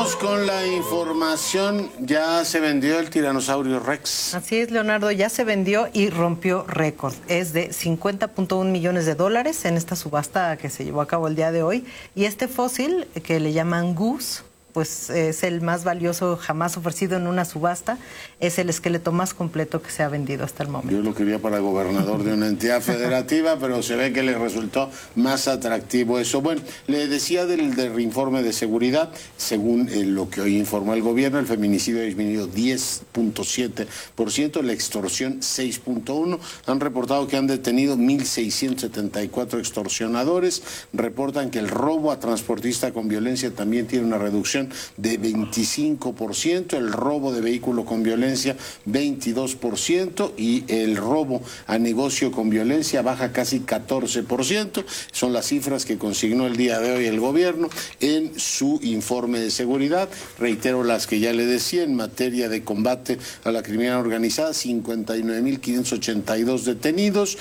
Vamos con la información. Ya se vendió el tiranosaurio Rex. Así es, Leonardo, ya se vendió y rompió récord. Es de 50.1 millones de dólares en esta subasta que se llevó a cabo el día de hoy. Y este fósil, que le llaman Goose, pues es el más valioso jamás ofrecido en una subasta. Es el esqueleto más completo que se ha vendido hasta el momento. Yo lo quería para gobernador de una entidad federativa, pero se ve que le resultó más atractivo eso. Bueno, le decía del informe de seguridad, según lo que hoy informó el gobierno, el feminicidio ha disminuido 10.7%, la extorsión 6.1%. Han reportado que han detenido 1.674 extorsionadores. Reportan que el robo a transportista con violencia también tiene una reducción de 25%, el robo de vehículo con violencia 22% y el robo a negocio con violencia baja casi 14%. Son las cifras que consignó el día de hoy el gobierno en su informe de seguridad. Reitero las que ya le decía en materia de combate a la criminalidad organizada: 59.582 detenidos,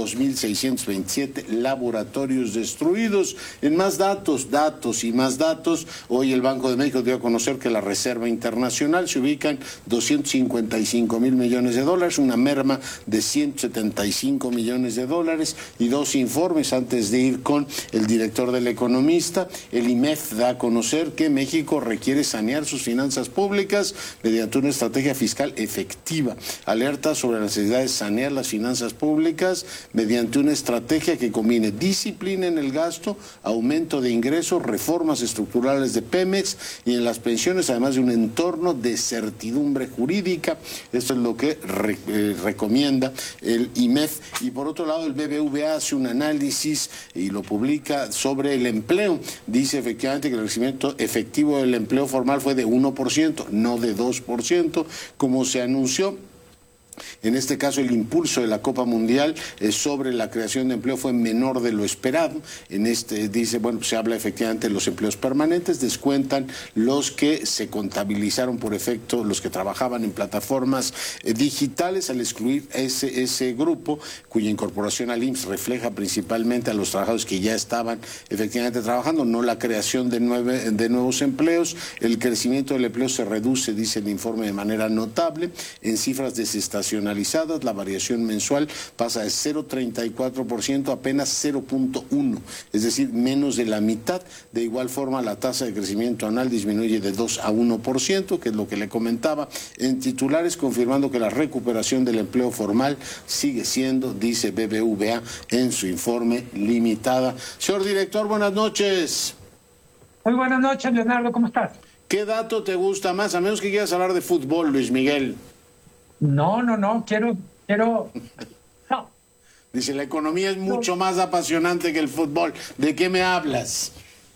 2.627 laboratorios destruidos. En más datos y más datos, hoy el Banco de México dio a conocer que la Reserva Internacional se ubica en 255.000 millones de dólares, una merma de 175 millones de dólares. Y dos informes antes de ir con el director del Economista. El IMEF da a conocer que México requiere sanear sus finanzas públicas mediante una estrategia fiscal efectiva. Alerta sobre la necesidad de sanear las finanzas públicas mediante una estrategia que combine disciplina en el gasto, aumento de ingresos, reformas estructurales de Pemex y en las pensiones, además de un entorno de certidumbre jurídica. Esto es lo que recomienda el IMEF. Y por otro lado, el BBVA hace un análisis y lo publica sobre el empleo. Dice efectivamente que el crecimiento efectivo del empleo formal fue de 1%, no de 2%, como se anunció. En este caso, el impulso de la Copa Mundial sobre la creación de empleo fue menor de lo esperado. En este dice, bueno, pues se habla efectivamente de los empleos permanentes, descuentan los que se contabilizaron por efecto, los que trabajaban en plataformas digitales, al excluir ese grupo, cuya incorporación al IMSS refleja principalmente a los trabajadores que ya estaban efectivamente trabajando, no la creación de nuevos empleos. El crecimiento del empleo se reduce, dice el informe, de manera notable. En cifras desestacionalizadas, la variación mensual pasa de 0.34% a apenas 0.1%, es decir, menos de la mitad. De igual forma, la tasa de crecimiento anual disminuye de 2 a 1%, que es lo que le comentaba en titulares, confirmando que la recuperación del empleo formal sigue siendo, dice BBVA en su informe, limitada. Señor director, buenas noches. Muy buenas noches, Leonardo, ¿cómo estás? ¿Qué dato te gusta más? A menos que quieras hablar de fútbol, Luis Miguel. No, quiero... No. Dice, la economía es mucho más apasionante que el fútbol. ¿De qué me hablas?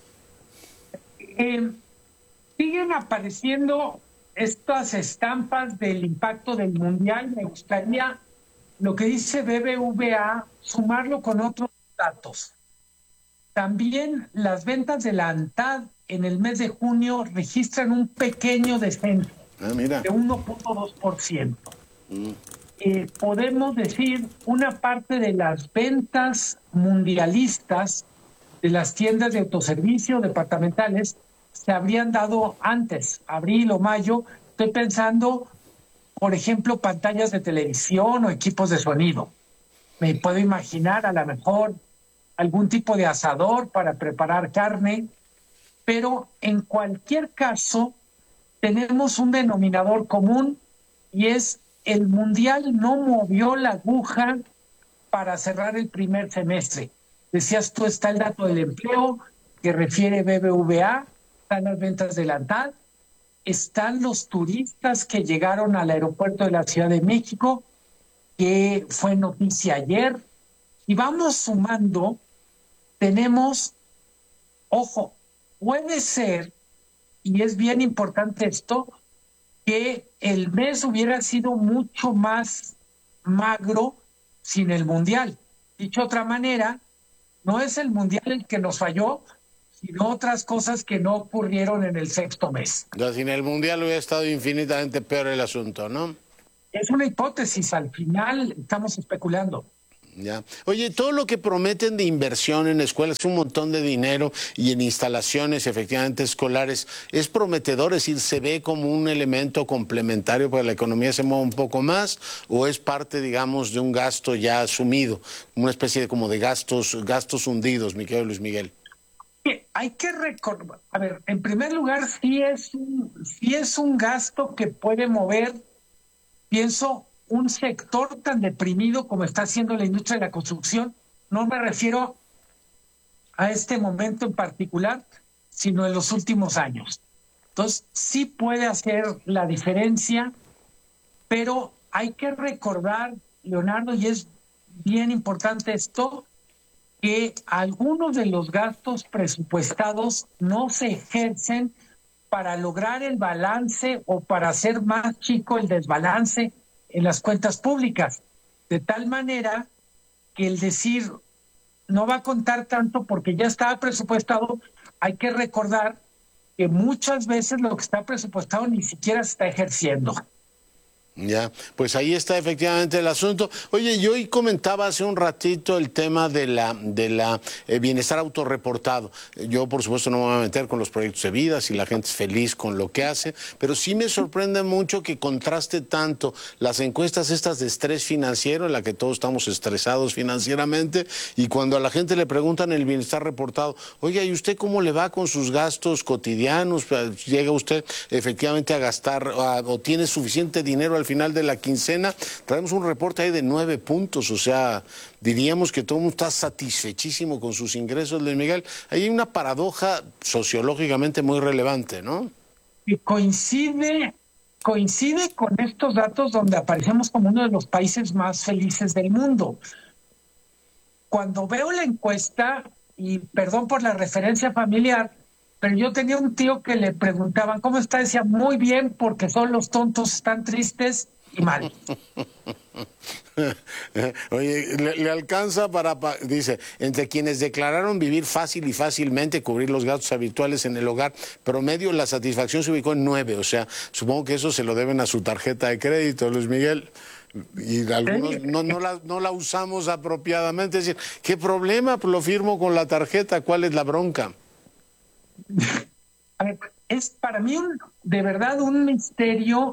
Siguen apareciendo estas estampas del impacto del Mundial. Me gustaría, lo que dice BBVA, sumarlo con otros datos. También las ventas de la ANTAD en el mes de junio registran un pequeño descenso de 1.2%. Podemos decir, una parte de las ventas mundialistas de las tiendas de autoservicio departamentales se habrían dado antes, abril o mayo. Estoy pensando, por ejemplo, pantallas de televisión o equipos de sonido. Me puedo imaginar a lo mejor algún tipo de asador para preparar carne, pero en cualquier caso tenemos un denominador común y es el Mundial no movió la aguja para cerrar el primer semestre. Decías tú, está el dato del empleo que refiere BBVA, están las ventas de la ANTAD, están los turistas que llegaron al aeropuerto de la Ciudad de México, que fue noticia ayer, y vamos sumando, tenemos, ojo, puede ser, y es bien importante esto, que el mes hubiera sido mucho más magro sin el Mundial. Dicho de otra manera, no es el Mundial el que nos falló, sino otras cosas que no ocurrieron en el sexto mes. Ya, sin el Mundial hubiera estado infinitamente peor el asunto, ¿no? Es una hipótesis, al final estamos especulando. Ya. Oye, todo lo que prometen de inversión en escuelas, un montón de dinero y en instalaciones efectivamente escolares, ¿es prometedor? Es decir, ¿se ve como un elemento complementario para que la economía se mueva un poco más o es parte, digamos, de un gasto ya asumido, una especie de como de gastos hundidos, mi querido Luis Miguel? Hay que recordar, a ver, en primer lugar, sí es un gasto que puede mover, pienso, un sector tan deprimido como está haciendo la industria de la construcción. No me refiero a este momento en particular, sino en los últimos años. Entonces, sí puede hacer la diferencia, pero hay que recordar, Leonardo, y es bien importante esto, que algunos de los gastos presupuestados no se ejercen para lograr el balance o para hacer más chico el desbalance en las cuentas públicas, de tal manera que el decir no va a contar tanto porque ya estaba presupuestado, hay que recordar que muchas veces lo que está presupuestado ni siquiera se está ejerciendo. Ya, pues ahí está efectivamente el asunto. Oye, yo hoy comentaba hace un ratito el tema de la bienestar autorreportado. Yo, por supuesto, no me voy a meter con los proyectos de vida, si la gente es feliz con lo que hace, pero sí me sorprende mucho que contraste tanto las encuestas estas de estrés financiero, en la que todos estamos estresados financieramente, y cuando a la gente le preguntan el bienestar reportado, oye, ¿y usted cómo le va con sus gastos cotidianos? ¿Llega usted efectivamente a gastar o tiene suficiente dinero al final de la quincena? Traemos un reporte ahí de 9 puntos, o sea, diríamos que todo el mundo está satisfechísimo con sus ingresos, Luis Miguel. Ahí hay una paradoja sociológicamente muy relevante, ¿no? Y coincide con estos datos donde aparecemos como uno de los países más felices del mundo. Cuando veo la encuesta, y perdón por la referencia familiar, pero yo tenía un tío que le preguntaban, ¿cómo está? Decía, muy bien, porque son los tontos, están tristes y mal. Oye, le alcanza dice, entre quienes declararon vivir fácil y fácilmente, cubrir los gastos habituales en el hogar, promedio la satisfacción se ubicó en 9, o sea, supongo que eso se lo deben a su tarjeta de crédito, Luis Miguel. Y algunos no la usamos apropiadamente, es decir, ¿qué problema? Pues lo firmo con la tarjeta, ¿cuál es la bronca? A ver, es para mí de verdad un misterio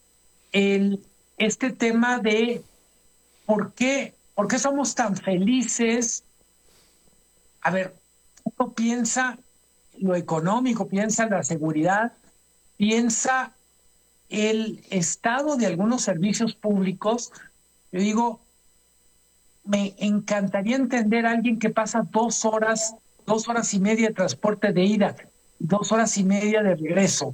este tema de por qué somos tan felices. A ver, uno piensa lo económico, piensa la seguridad, piensa el estado de algunos servicios públicos. Yo digo, me encantaría entender a alguien que pasa 2 horas y media de transporte de ida, 2 horas y media de regreso.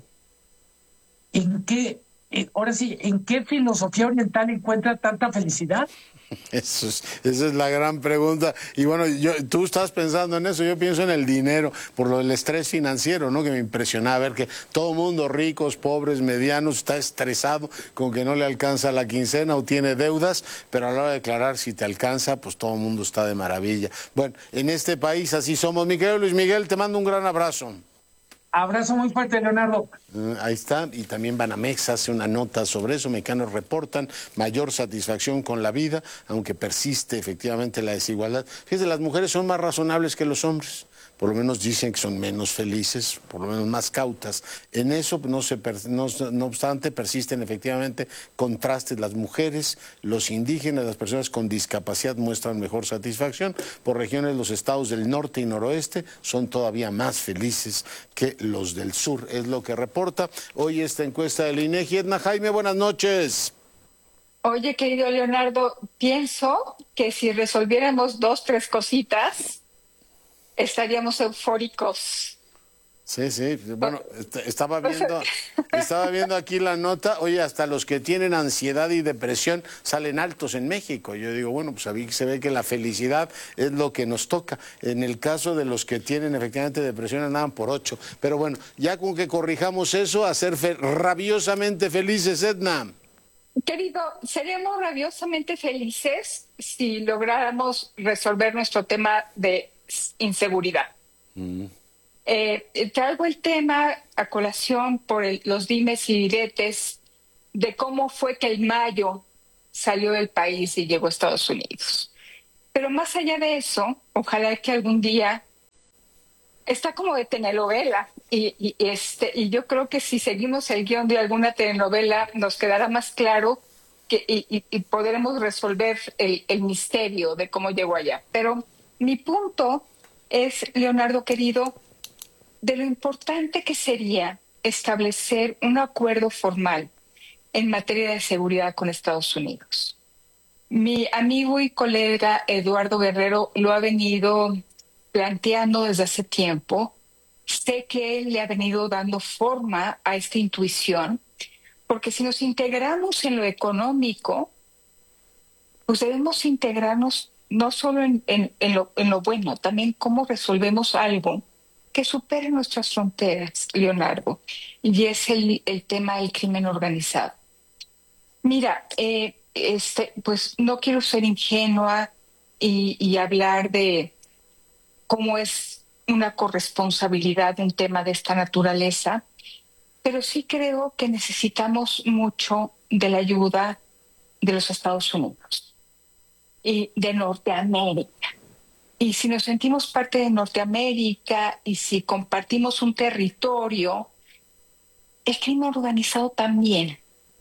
Ahora sí, ¿en qué filosofía oriental encuentra tanta felicidad? Esa es la gran pregunta. Y bueno, tú estás pensando en eso, yo pienso en el dinero, por lo del estrés financiero, ¿no? Que me impresionaba ver que todo mundo, ricos, pobres, medianos, está estresado con que no le alcanza la quincena o tiene deudas, pero a la hora de declarar si te alcanza, pues todo el mundo está de maravilla. Bueno, en este país así somos. Mi querido Luis Miguel, te mando un gran abrazo. Abrazo muy fuerte, Leonardo. Ahí está, y también Banamex hace una nota sobre eso, mexicanos reportan mayor satisfacción con la vida, aunque persiste efectivamente la desigualdad. Fíjense, las mujeres son más razonables que los hombres, por lo menos dicen que son menos felices, por lo menos más cautas. En eso, no obstante, persisten efectivamente contrastes. Las mujeres, los indígenas, las personas con discapacidad muestran mejor satisfacción. Por regiones, los estados del norte y noroeste son todavía más felices que los del sur, es lo que reporta hoy esta encuesta del INEGI. Edna Jaime, buenas noches. Oye, querido Leonardo, pienso que si resolviéramos 2, 3 cositas, estaríamos eufóricos. Sí, bueno, estaba viendo aquí la nota, oye, hasta los que tienen ansiedad y depresión salen altos en México. Yo digo, bueno, pues aquí se ve que la felicidad es lo que nos toca. En el caso de los que tienen efectivamente depresión andaban por 8. Pero bueno, ya con que corrijamos eso, a ser rabiosamente felices, Edna. Querido, seríamos rabiosamente felices si lográramos resolver nuestro tema de inseguridad. Traigo el tema a colación por los dimes y diretes de cómo fue que el Mayo salió del país y llegó a Estados Unidos. Pero más allá de eso, ojalá que algún día está como de telenovela y yo creo que si seguimos el guión de alguna telenovela nos quedará más claro y podremos resolver el misterio de cómo llegó allá. Pero mi punto es, Leonardo querido, de lo importante que sería establecer un acuerdo formal en materia de seguridad con Estados Unidos. Mi amigo y colega Eduardo Guerrero lo ha venido planteando desde hace tiempo. Sé que él le ha venido dando forma a esta intuición, porque si nos integramos en lo económico, pues debemos integrarnos no solo en lo bueno, también cómo resolvemos algo que supere nuestras fronteras, Leonardo, y es el tema del crimen organizado. Mira, pues no quiero ser ingenua y hablar de cómo es una corresponsabilidad de un tema de esta naturaleza, pero sí creo que necesitamos mucho de la ayuda de los Estados Unidos y de Norteamérica. Y si nos sentimos parte de Norteamérica y si compartimos un territorio, el crimen organizado también.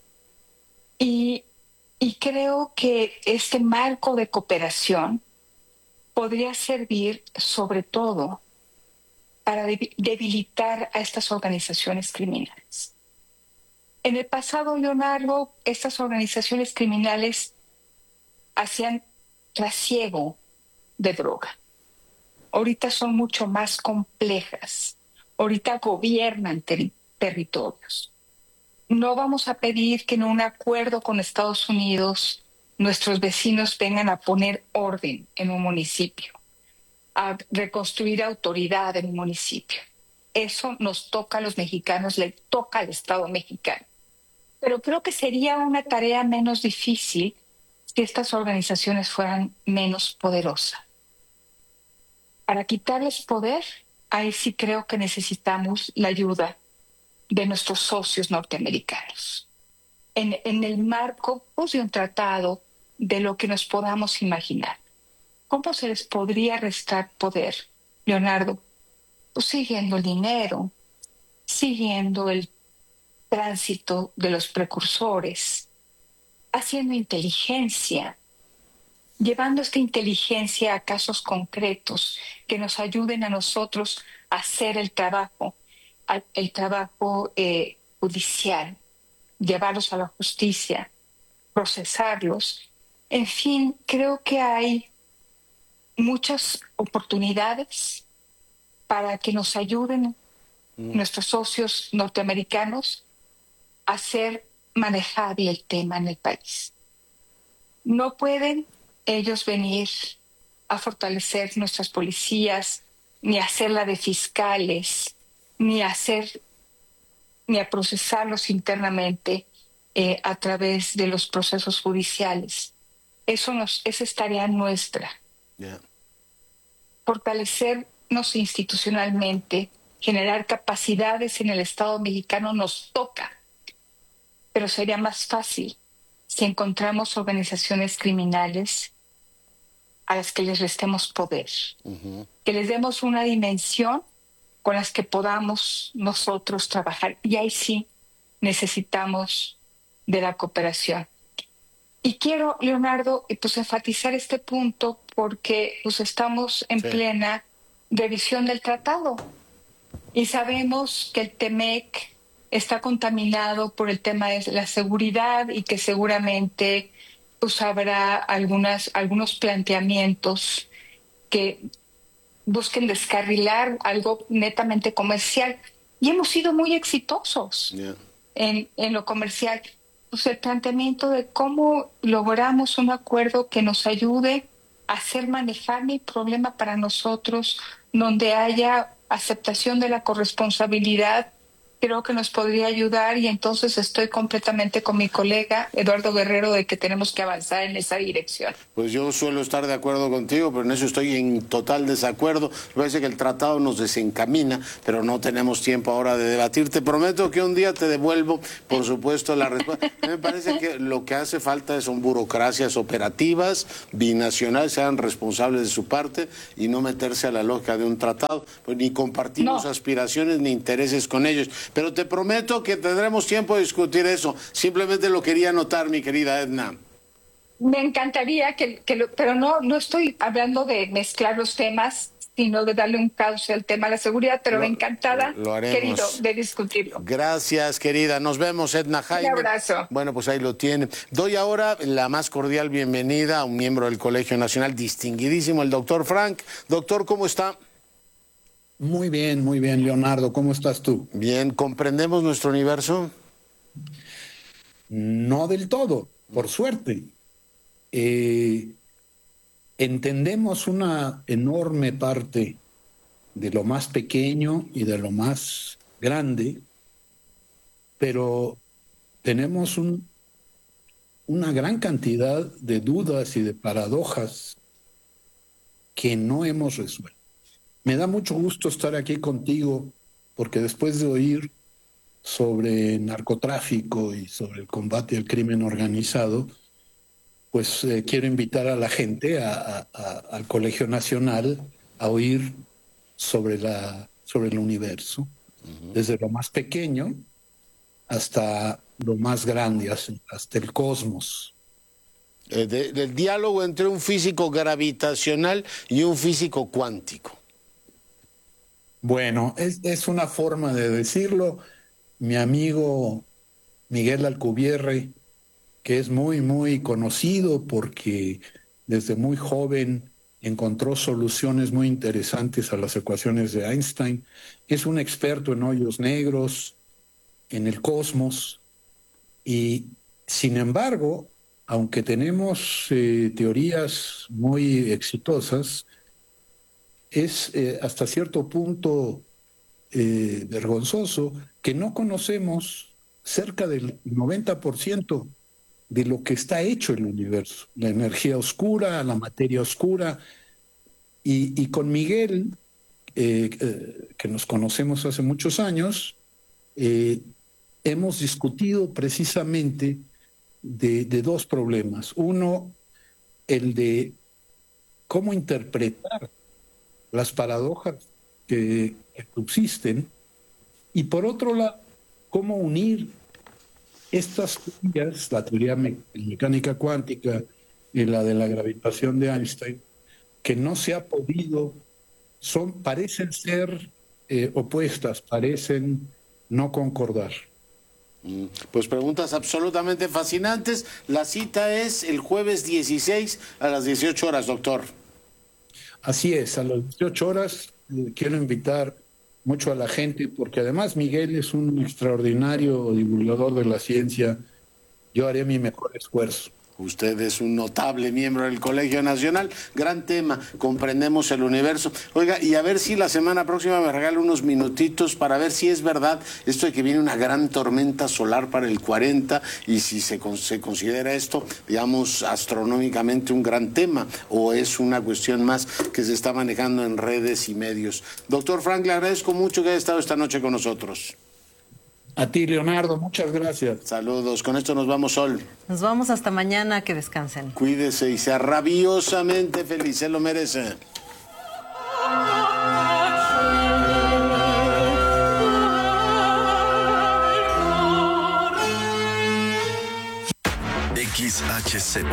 Y creo que este marco de cooperación podría servir sobre todo para debilitar a estas organizaciones criminales. En el pasado, Leonardo, estas organizaciones criminales hacían trasiego de droga. Ahorita son mucho más complejas. Ahorita gobiernan territorios. No vamos a pedir que en un acuerdo con Estados Unidos nuestros vecinos vengan a poner orden en un municipio, a reconstruir autoridad en un municipio. Eso nos toca a los mexicanos, le toca al Estado mexicano. Pero creo que sería una tarea menos difícil si estas organizaciones fueran menos poderosas. Para quitarles poder, ahí sí creo que necesitamos la ayuda de nuestros socios norteamericanos. En el marco pues, de un tratado de lo que nos podamos imaginar. ¿Cómo se les podría restar poder, Leonardo? Pues siguiendo el dinero, siguiendo el tránsito de los precursores, haciendo inteligencia, llevando esta inteligencia a casos concretos que nos ayuden a nosotros a hacer el trabajo judicial, llevarlos a la justicia, procesarlos. En fin, creo que hay muchas oportunidades para que nos ayuden nuestros socios norteamericanos a hacer manejable el tema en el país. No pueden ellos venir a fortalecer nuestras policías, ni hacerla de fiscales, ni a procesarlos internamente a través de los procesos judiciales. Esa es tarea nuestra. Yeah. Fortalecernos institucionalmente, generar capacidades en el Estado mexicano nos toca, pero sería más fácil si encontramos organizaciones criminales a las que les restemos poder, que les demos una dimensión con las que podamos nosotros trabajar. Y ahí sí necesitamos de la cooperación. Y quiero, Leonardo, pues enfatizar este punto porque pues estamos en plena revisión del tratado y sabemos que el TEMEC está contaminado por el tema de la seguridad y que seguramente pues habrá algunos planteamientos que busquen descarrilar algo netamente comercial. Y hemos sido muy exitosos en lo comercial. Pues el planteamiento de cómo logramos un acuerdo que nos ayude a hacer manejable el problema para nosotros, donde haya aceptación de la corresponsabilidad creo que nos podría ayudar y entonces estoy completamente con mi colega Eduardo Guerrero de que tenemos que avanzar en esa dirección. Pues yo suelo estar de acuerdo contigo, pero en eso estoy en total desacuerdo. Me parece que el tratado nos desencamina, pero no tenemos tiempo ahora de debatir. Te prometo que un día te devuelvo, por supuesto, la respuesta. Me parece que lo que hace falta son burocracias operativas, binacionales, sean responsables de su parte y no meterse a la lógica de un tratado, pues ni compartimos aspiraciones ni intereses con ellos. Pero te prometo que tendremos tiempo de discutir eso. Simplemente lo quería anotar, mi querida Edna. Me encantaría pero no estoy hablando de mezclar los temas, sino de darle un cauce al tema de la seguridad, pero encantada, querido, de discutirlo. Gracias, querida. Nos vemos, Edna Jaime. Un abrazo. Bueno, pues ahí lo tiene. Doy ahora la más cordial bienvenida a un miembro del Colegio Nacional, distinguidísimo, el doctor Frank. Doctor, ¿cómo está? Muy bien, Leonardo. ¿Cómo estás tú? Bien, ¿comprendemos nuestro universo? No del todo, por suerte. Entendemos una enorme parte de lo más pequeño y de lo más grande, pero tenemos una gran cantidad de dudas y de paradojas que no hemos resuelto. Me da mucho gusto estar aquí contigo porque después de oír sobre narcotráfico y sobre el combate al crimen organizado, pues quiero invitar a la gente, al Colegio Nacional, a oír sobre el universo, desde lo más pequeño hasta lo más grande, hasta el cosmos. Del diálogo entre un físico gravitacional y un físico cuántico. Bueno, es una forma de decirlo. Mi amigo Miguel Alcubierre, que es muy, muy conocido porque desde muy joven encontró soluciones muy interesantes a las ecuaciones de Einstein. Es un experto en hoyos negros, en el cosmos, y sin embargo, aunque tenemos teorías muy exitosas, es hasta cierto punto vergonzoso que no conocemos cerca del 90% de lo que está hecho el universo, la energía oscura, la materia oscura. Y con Miguel, que nos conocemos hace muchos años, hemos discutido precisamente de dos problemas. Uno, el de cómo interpretar las paradojas que subsisten, y por otro lado, cómo unir estas teorías, la teoría mecánica cuántica y la de la gravitación de Einstein, que no se ha podido, parecen ser opuestas, parecen no concordar. Pues preguntas absolutamente fascinantes. La cita es el jueves 16 a las 18 horas, doctor. Así es, a las 18 horas quiero invitar mucho a la gente, porque además Miguel es un extraordinario divulgador de la ciencia. Yo haré mi mejor esfuerzo. Usted es un notable miembro del Colegio Nacional. Gran tema, comprendemos el universo. Oiga, y a ver si la semana próxima me regala unos minutitos para ver si es verdad esto de que viene una gran tormenta solar para el 40 y si se considera esto, digamos, astronómicamente un gran tema o es una cuestión más que se está manejando en redes y medios. Doctor Frank, le agradezco mucho que haya estado esta noche con nosotros. A ti, Leonardo, muchas gracias. Saludos. Con esto nos vamos, Sol. Nos vamos hasta mañana, que descansen. Cuídese y sea rabiosamente feliz, se lo merece. XHZ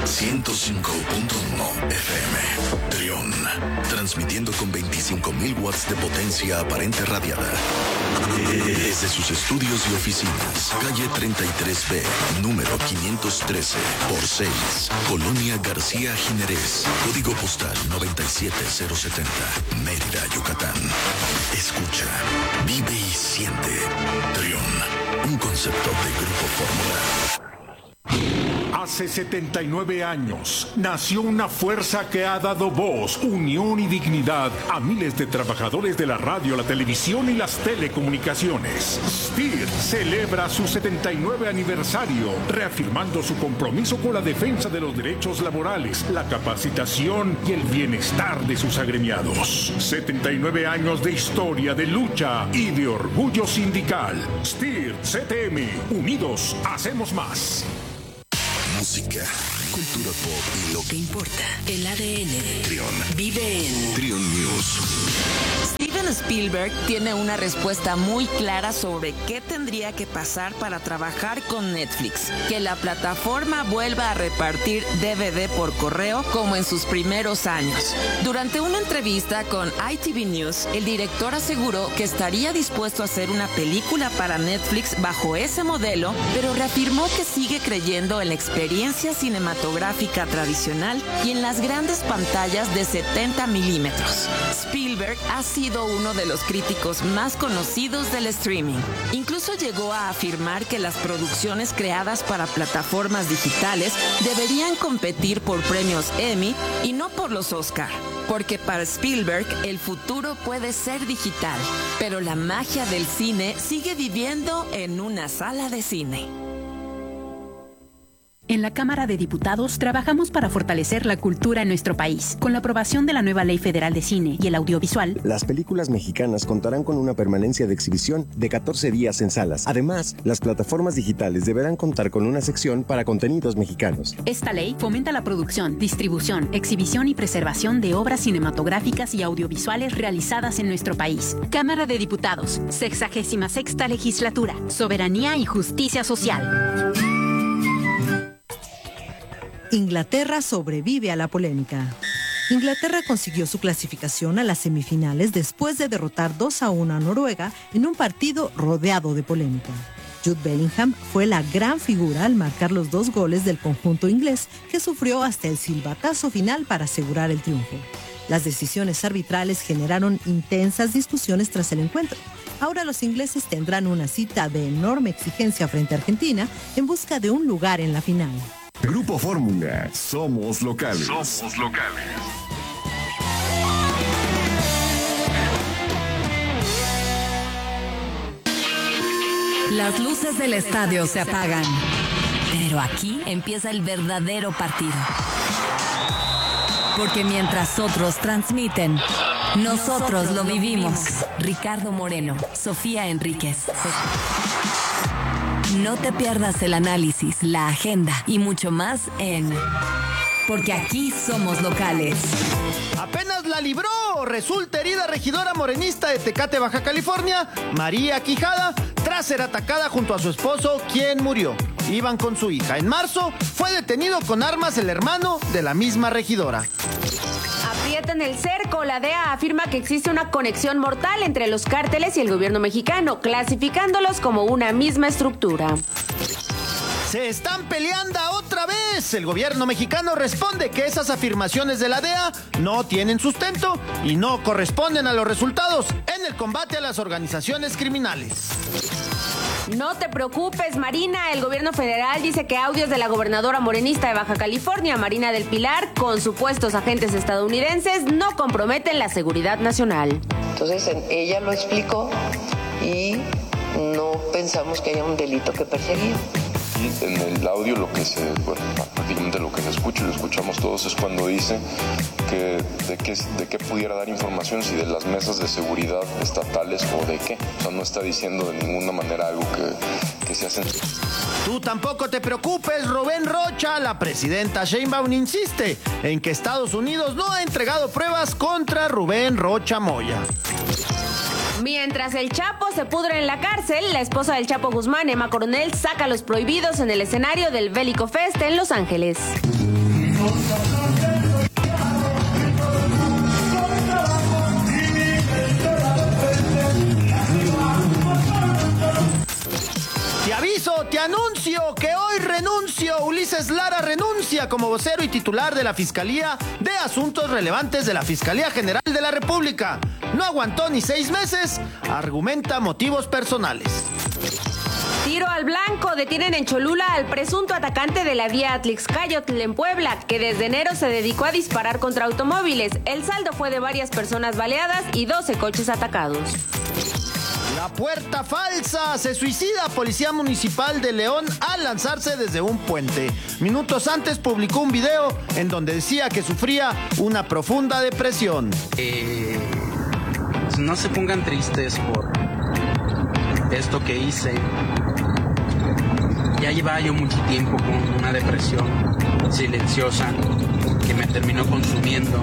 105.1 FM Trión, transmitiendo con 25.000 watts de potencia aparente radiada desde sus estudios y oficinas, calle 33B, número 513 por 6, Colonia García Jiménez, código postal 97070, Mérida, Yucatán. Escucha, vive y siente. Trión, un concepto de Grupo Fórmula. Hace 79 años nació una fuerza que ha dado voz, unión y dignidad a miles de trabajadores de la radio, la televisión y las telecomunicaciones. STIR celebra su 79 aniversario, reafirmando su compromiso con la defensa de los derechos laborales, la capacitación y el bienestar de sus agremiados. 79 años de historia, de lucha y de orgullo sindical. STIR CTM, unidos hacemos más. Música, cultura pop y lo que importa. El ADN. Trión. Vive en Trión News. Steven Spielberg tiene una respuesta muy clara sobre qué tendría que pasar para trabajar con Netflix. Que la plataforma vuelva a repartir DVD por correo como en sus primeros años. Durante una entrevista con ITV News, el director aseguró que estaría dispuesto a hacer una película para Netflix bajo ese modelo, pero reafirmó que sigue creyendo en la experiencia cinematográfica tradicional y en las grandes pantallas de 70 milímetros. Spielberg ha sido uno de los críticos más conocidos del streaming. Incluso llegó a afirmar que las producciones creadas para plataformas digitales deberían competir por premios Emmy y no por los Oscar. Porque para Spielberg el futuro puede ser digital, pero la magia del cine sigue viviendo en una sala de cine. En la Cámara de Diputados trabajamos para fortalecer la cultura en nuestro país. Con la aprobación de la nueva Ley Federal de Cine y el Audiovisual, las películas mexicanas contarán con una permanencia de exhibición de 14 días en salas. Además, las plataformas digitales deberán contar con una sección para contenidos mexicanos. Esta ley fomenta la producción, distribución, exhibición y preservación de obras cinematográficas y audiovisuales realizadas en nuestro país. Cámara de Diputados, 66ª Legislatura, Soberanía y Justicia Social. Inglaterra sobrevive a la polémica. Inglaterra consiguió su clasificación a las semifinales después de derrotar 2-1 a Noruega en un partido rodeado de polémica. Jude Bellingham fue la gran figura al marcar los 2 goles del conjunto inglés, que sufrió hasta el silbatazo final para asegurar el triunfo. Las decisiones arbitrales generaron intensas discusiones tras el encuentro. Ahora los ingleses tendrán una cita de enorme exigencia frente a Argentina en busca de un lugar en la final. Grupo Fórmula, somos locales. Somos locales. Las luces del estadio se apagan, pero aquí empieza el verdadero partido. Porque mientras otros transmiten, nosotros lo vivimos. Ricardo Moreno, Sofía Enríquez. No te pierdas el análisis, la agenda y mucho más en Porque aquí somos locales. Apenas la libró. Resulta herida regidora morenista de Tecate, Baja California, María Quijada, tras ser atacada junto a su esposo, quien murió. Iban con su hija. En marzo fue detenido con armas el hermano de la misma regidora. Aprietan el cerco. La DEA afirma que existe una conexión mortal entre los cárteles y el gobierno mexicano, clasificándolos como una misma estructura. Se están peleando otra vez. El gobierno mexicano responde que esas afirmaciones de la DEA no tienen sustento y no corresponden a los resultados en el combate a las organizaciones criminales. No te preocupes, Marina. El gobierno federal dice que audios de la gobernadora morenista de Baja California, Marina del Pilar, con supuestos agentes estadounidenses, no comprometen la seguridad nacional. Entonces, ella lo explicó y no pensamos que haya un delito que perseguir. Y en el audio prácticamente lo que se escucha y lo escuchamos todos es cuando dice que de qué pudiera dar información, si de las mesas de seguridad estatales o de qué. O sea, no está diciendo de ninguna manera algo que se hace. Tú tampoco te preocupes, Rubén Rocha. La presidenta Sheinbaum insiste en que Estados Unidos no ha entregado pruebas contra Rubén Rocha Moya. Mientras el Chapo se pudre en la cárcel, la esposa del Chapo Guzmán, Emma Coronel, saca Los Prohibidos en el escenario del Bélico Fest en Los Ángeles. Te aviso, te anuncio que hoy renuncio. Ulises Lara renuncia como vocero y titular de la Fiscalía de Asuntos Relevantes de la Fiscalía General de la República. No aguantó ni 6 meses, argumenta motivos personales. Tiro al blanco detienen en Cholula al presunto atacante de la vía Atlixcáyotl en Puebla, que desde enero se dedicó a disparar contra automóviles. El saldo fue de varias personas baleadas y 12 coches atacados. La puerta falsa. Se suicida policía municipal de León al lanzarse desde un puente. Minutos antes publicó un video en donde decía que sufría una profunda depresión. No se pongan tristes por esto que hice. Ya llevaba yo mucho tiempo con una depresión silenciosa que me terminó consumiendo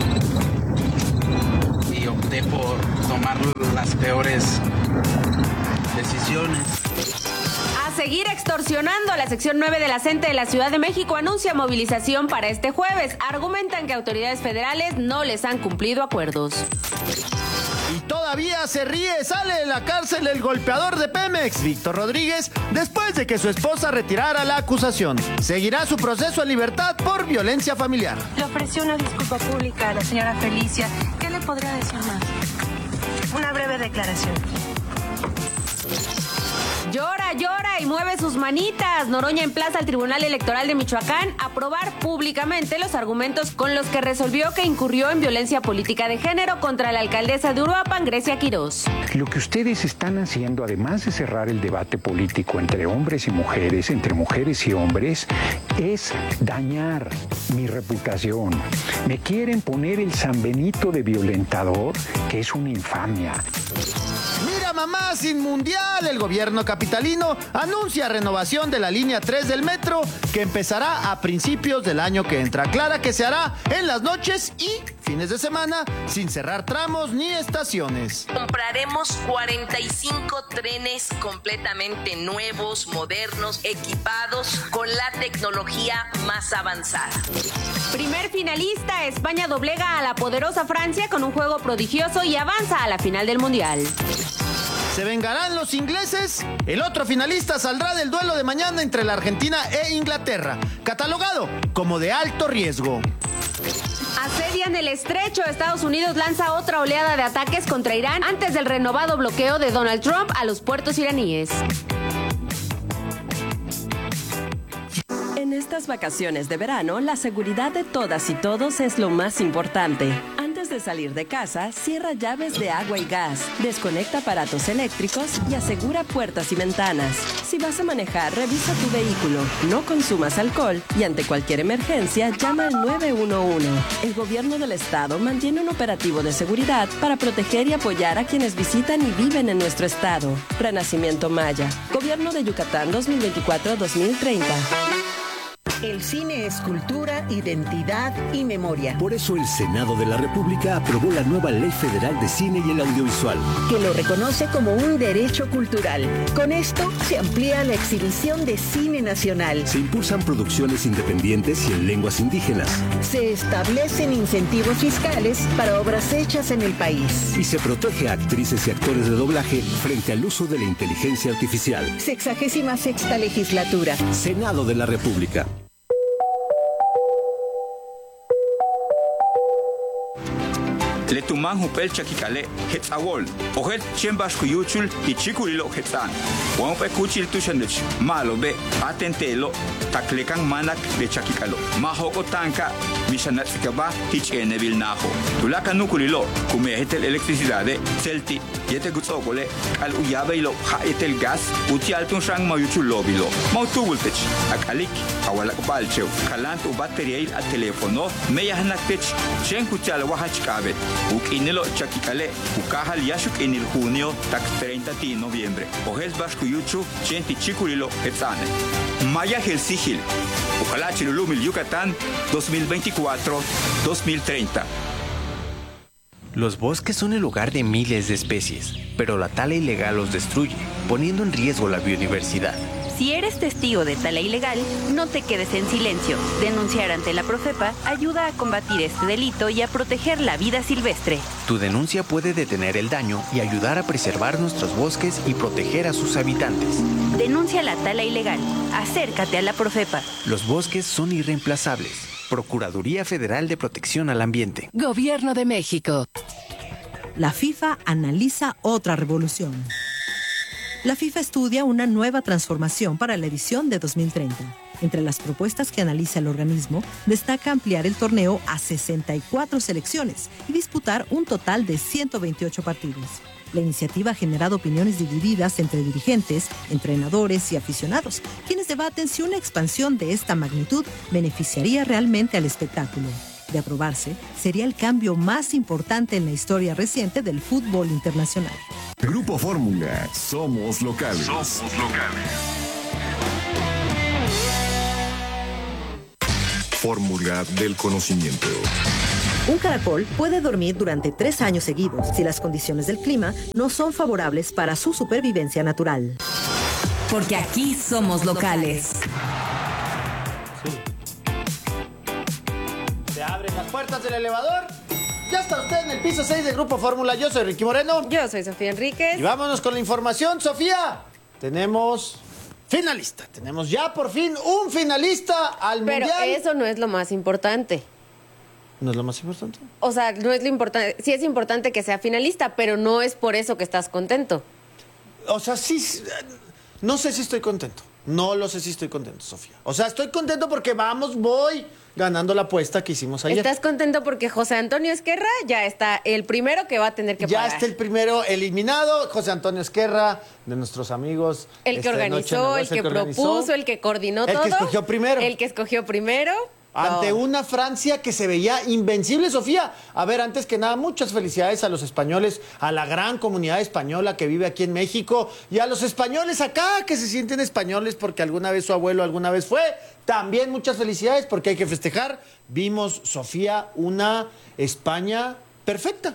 y opté por tomar las peores decisiones. A seguir extorsionando, la sección 9 de la CENTE de la Ciudad de México anuncia movilización para este jueves. Argumentan que autoridades federales no les han cumplido acuerdos. Y todavía se ríe, sale de la cárcel el golpeador de Pemex, Víctor Rodríguez, después de que su esposa retirara la acusación. Seguirá su proceso en libertad por violencia familiar. Le ofreció una disculpa pública a la señora Felicia. ¿Qué le podría decir más? Una breve declaración. Llora y mueve sus manitas. Noroña emplaza al Tribunal Electoral de Michoacán a aprobar públicamente los argumentos con los que resolvió que incurrió en violencia política de género contra la alcaldesa de Uruapan, Grecia Quirós. Lo que ustedes están haciendo, además de cerrar el debate político entre hombres y mujeres, entre mujeres y hombres, es dañar mi reputación. Me quieren poner el San Benito de violentador, que es una infamia. Mira mamá, sin mundial, el gobierno capitalino anuncia renovación de la línea 3 del metro que empezará a principios del año que entra. Aclara que se hará en las noches y fines de semana sin cerrar tramos ni estaciones. Compraremos 45 trenes completamente nuevos, modernos, equipados con la tecnología más avanzada. Primer finalista, España doblega a la poderosa Francia con un juego prodigioso y avanza a la final del Mundial. ¿Se vengarán los ingleses? El otro finalista saldrá del duelo de mañana entre la Argentina e Inglaterra, catalogado como de alto riesgo. Asedian el estrecho. Estados Unidos lanza otra oleada de ataques contra Irán antes del renovado bloqueo de Donald Trump a los puertos iraníes. En estas vacaciones de verano, la seguridad de todas y todos es lo más importante. Antes de salir de casa, cierra llaves de agua y gas, desconecta aparatos eléctricos y asegura puertas y ventanas. Si vas a manejar, revisa tu vehículo, no consumas alcohol y ante cualquier emergencia, llama al 911. El gobierno del estado mantiene un operativo de seguridad para proteger y apoyar a quienes visitan y viven en nuestro estado. Renacimiento Maya, Gobierno de Yucatán 2024-2030. El cine es cultura, identidad y memoria. Por eso el Senado de la República aprobó la nueva Ley Federal de Cine y el Audiovisual, que lo reconoce como un derecho cultural. Con esto se amplía la exhibición de cine nacional. Se impulsan producciones independientes y en lenguas indígenas. Se establecen incentivos fiscales para obras hechas en el país. Y se protege a actrices y actores de doblaje frente al uso de la inteligencia artificial. 66ª legislatura. Senado de la República. Letuman hupel chakikale hetzawol ohet chembas kuyuchul ichikulilo hetzan wampe kuchil tushandech malo be atentelo taklekan manak de chakikalo mahoko tanka mishanat sikaba hichene vilnaho tulaka nukulilo kume hetel electricidade celti yete gutsokole al uyabeilo ha etel gas utialtun shang mayuchul lobilo mautubultech akalik awalak balcheu kalant u bateriail a telefono meyahnakech chen kuchal wahachkabet Ukinelo chakikale, ukahal yashuk en el junio, tak 30 de noviembre. Ojel Bashkuyuchu, chenti chikulilo, etzane. Maya Helsigil, Ukalachilulumil Yucatán, 2024-2030. Los bosques son el hogar de miles de especies, pero la tala ilegal los destruye, poniendo en riesgo la biodiversidad. Si eres testigo de tala ilegal, no te quedes en silencio. Denunciar ante la Profepa ayuda a combatir este delito y a proteger la vida silvestre. Tu denuncia puede detener el daño y ayudar a preservar nuestros bosques y proteger a sus habitantes. Denuncia la tala ilegal. Acércate a la Profepa. Los bosques son irreemplazables. Procuraduría Federal de Protección al Ambiente. Gobierno de México. La FIFA analiza otra revolución. La FIFA estudia una nueva transformación para la edición de 2030. Entre las propuestas que analiza el organismo, destaca ampliar el torneo a 64 selecciones y disputar un total de 128 partidos. La iniciativa ha generado opiniones divididas entre dirigentes, entrenadores y aficionados, quienes debaten si una expansión de esta magnitud beneficiaría realmente al espectáculo. De aprobarse, sería el cambio más importante en la historia reciente del fútbol internacional. Grupo Fórmula, somos locales. Fórmula del conocimiento. Un caracol puede dormir durante 3 años seguidos si las condiciones del clima no son favorables para su supervivencia natural. Porque aquí somos locales. Se abren las puertas del elevador. Ya está usted en el piso 6 del Grupo Fórmula. Yo soy Ricky Moreno. Yo soy Sofía Enríquez. Y vámonos con la información, Sofía. Tenemos finalista. Tenemos ya por fin un finalista al Mundial. Pero eso no es lo más importante. ¿No es lo más importante? O sea, no es lo importante. Sí es importante que sea finalista, pero no es por eso que estás contento. O sea, sí. No sé si estoy contento. No lo sé si estoy contento, Sofía. O sea, estoy contento porque voy ganando la apuesta que hicimos ayer. ¿Estás contento porque José Antonio Esquerra ya está el primero que va a tener que pagar? Ya está el primero eliminado, José Antonio Esquerra, de nuestros amigos. El que organizó, el que propuso, el que coordinó todo. El que escogió primero. El que escogió primero. Ante una Francia que se veía invencible, Sofía. A ver, antes que nada, muchas felicidades a los españoles, a la gran comunidad española que vive aquí en México y a los españoles acá que se sienten españoles porque alguna vez su abuelo alguna vez fue. También muchas felicidades porque hay que festejar. Vimos, Sofía, una España perfecta.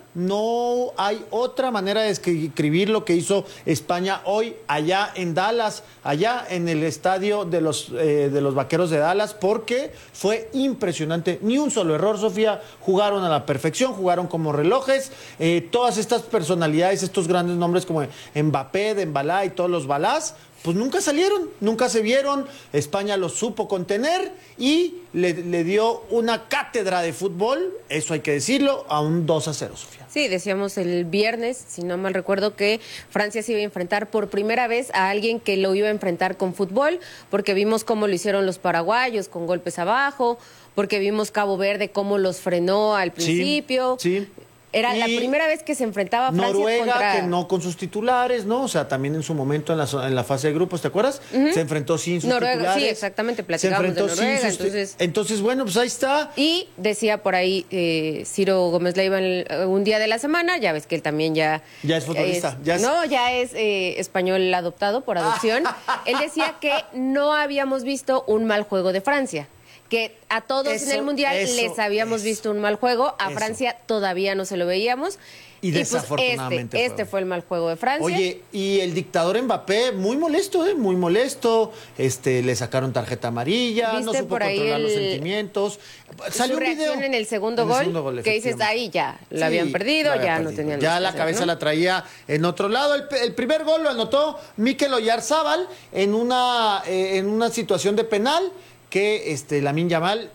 No hay otra manera de describir lo que hizo España hoy allá en Dallas, allá en el estadio de los Vaqueros de Dallas, porque fue impresionante. Ni un solo error, Sofía. Jugaron a la perfección, jugaron como relojes. Todas estas personalidades, estos grandes nombres como Mbappé, Dembélé y todos los balás, pues nunca salieron, nunca se vieron. España los supo contener y le dio una cátedra de fútbol, eso hay que decirlo, a un 2-0, Sofía. Sí, decíamos el viernes, si no mal recuerdo, que Francia se iba a enfrentar por primera vez a alguien que lo iba a enfrentar con fútbol, porque vimos cómo lo hicieron los paraguayos, con golpes abajo, porque vimos Cabo Verde cómo los frenó al principio. Sí. Era la primera vez que se enfrentaba Francia Noruega, que no con sus titulares, ¿no? O sea, también en su momento en la fase de grupos, ¿te acuerdas? Se enfrentó sin sus titulares. Sí, exactamente, platicamos de Noruega. Entonces, bueno, pues ahí está. Y decía por ahí Ciro Gómez Leiva un día de la semana, ya ves que él también ya es futbolista. Ya es español adoptado por adopción. Él decía que no habíamos visto un mal juego de Francia. Que a todos en el Mundial les habíamos visto un mal juego, a Francia todavía no se lo veíamos. Y desafortunadamente pues este fue el mal juego de Francia. Oye, y el dictador Mbappé, muy molesto, muy molesto. Le sacaron tarjeta amarilla, no supo controlar los sentimientos. Salió su reacción en el segundo gol, que dices, ahí ya lo habían perdido, ya no tenían ya la cabeza, ¿no? La traía en otro lado. El primer gol lo anotó Mikel Oyarzábal en una situación de penal, que Lamine Yamal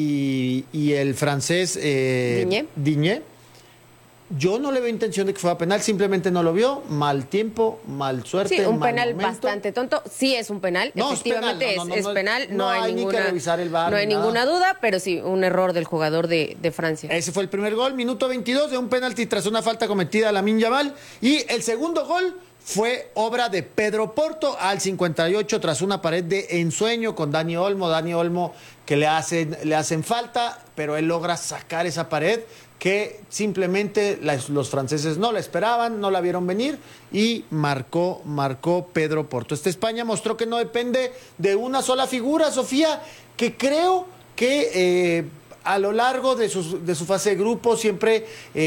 y el francés Digne. Yo no le veo intención de que fuera penal, simplemente no lo vio. Mal tiempo, mal suerte. Sí, un mal penal momento. Bastante tonto. Sí, es un penal. No, efectivamente es penal. No hay ni que revisar el VAR. No hay ninguna duda, pero sí, un error del jugador de Francia. Ese fue el primer gol, minuto 22, de un penalti tras una falta cometida a Lamine Yamal. Y el segundo gol fue obra de Pedro Porto al 58 tras una pared de ensueño con Dani Olmo que le hacen falta, pero él logra sacar esa pared que simplemente los franceses no la esperaban, no la vieron venir y marcó Pedro Porto. España mostró que no depende de una sola figura, Sofía, que creo que a lo largo de su fase de grupo siempre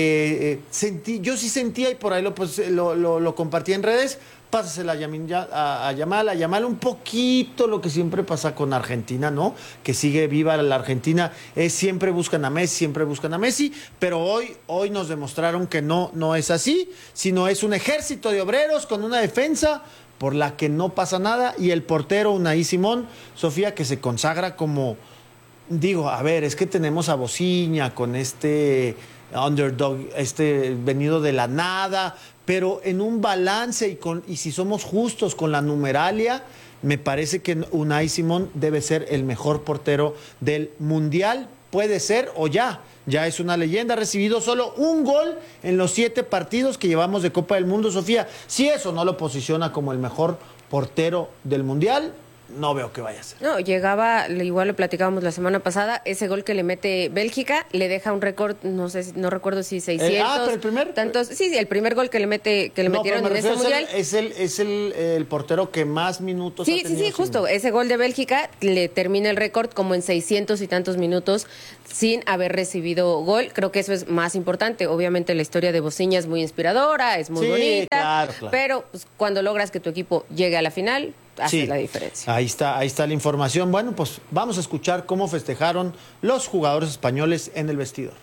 yo sí sentía, y por ahí lo compartí en redes, pásasela a Yamal un poquito lo que siempre pasa con Argentina, ¿no? Que sigue viva la Argentina, siempre buscan a Messi, pero hoy nos demostraron que no es así, sino es un ejército de obreros con una defensa por la que no pasa nada, y el portero Unai Simón, Sofía, que se consagra como... Digo, a ver, es que tenemos a Bociña con underdog, venido de la nada, pero en un balance y si somos justos con la numeralia, me parece que Unai Simón debe ser el mejor portero del Mundial. Puede ser o ya es una leyenda. Ha recibido solo un gol en los 7 partidos que llevamos de Copa del Mundo, Sofía. Si eso no lo posiciona como el mejor portero del Mundial, no veo que vaya a ser. No, llegaba, igual lo platicábamos la semana pasada, ese gol que le mete Bélgica le deja un récord, no recuerdo si 600. Pero el primer. Sí, el primer gol que le metieron en ese mundial. Es el portero que más minutos ha tenido. Sí, justo. Ese gol de Bélgica le termina el récord como en 600 y tantos minutos sin haber recibido gol. Creo que eso es más importante. Obviamente la historia de Bociña es muy inspiradora, es muy bonita, claro. Pero pues, cuando logras que tu equipo llegue a la final, hace la diferencia. Ahí está la información. Bueno, pues vamos a escuchar cómo festejaron los jugadores españoles en el vestidor.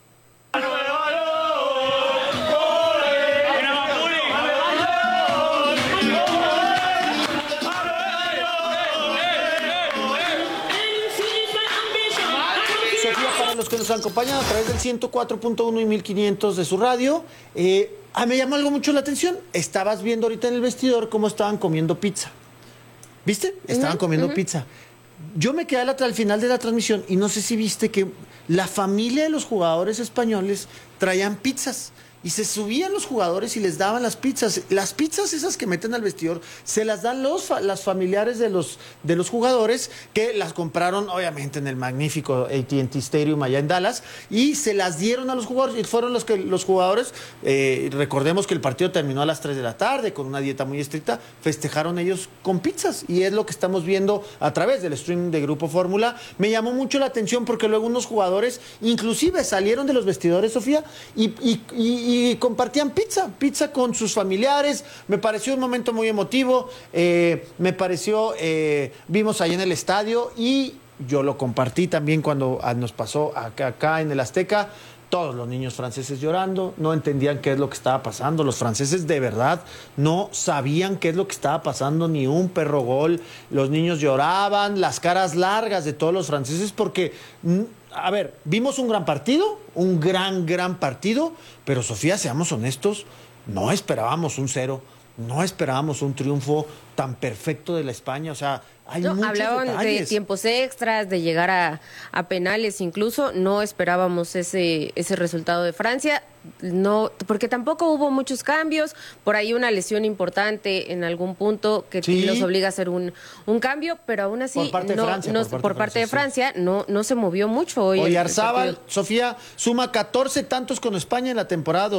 Sofía, para los que nos acompañan a través del 104.1 y 1500 de su radio, me llamó algo mucho la atención. Estabas viendo ahorita en el vestidor cómo estaban comiendo pizza. ¿Viste? Estaban comiendo pizza. Yo me quedé al final de la transmisión y no sé si viste que la familia de los jugadores españoles traían pizzas y se subían los jugadores y les daban las pizzas. Las pizzas esas que meten al vestidor se las dan las familiares de los jugadores, que las compraron obviamente en el magnífico AT&T Stadium allá en Dallas, y se las dieron a los jugadores, y fueron los jugadores, recordemos que el partido terminó a las 3 de la tarde con una dieta muy estricta, festejaron ellos con pizzas, y es lo que estamos viendo a través del stream de Grupo Fórmula. Me llamó mucho la atención porque luego unos jugadores inclusive salieron de los vestidores, Sofía, y compartían pizza con sus familiares. Me pareció un momento muy emotivo, vimos ahí en el estadio, y yo lo compartí también cuando nos pasó acá en el Azteca. Todos los niños franceses llorando, no entendían qué es lo que estaba pasando. Los franceses de verdad no sabían qué es lo que estaba pasando, ni un perro gol. Los niños lloraban, las caras largas de todos los franceses, porque, a ver, vimos un gran partido, un gran partido, pero Sofía, seamos honestos, no esperábamos un 0, no esperábamos un triunfo tan perfecto de la España, o sea, hay muchos hablaban detalles. De tiempos extras, de llegar a penales incluso. No esperábamos ese resultado de Francia, no, porque tampoco hubo muchos cambios. Por ahí una lesión importante en algún punto que los obliga a hacer un cambio, pero aún así por parte de Francia no se movió mucho hoy. Oyarzábal, Sofía, suma 14 tantos con España en la temporada